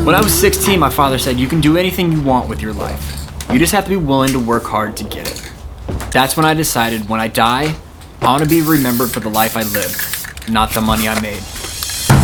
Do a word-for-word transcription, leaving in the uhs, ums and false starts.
When I was sixteen, my father said, you can do anything you want with your life. You just have to be willing to work hard to get it. That's when I decided when I die, I want to be remembered for the life I lived, not the money I made.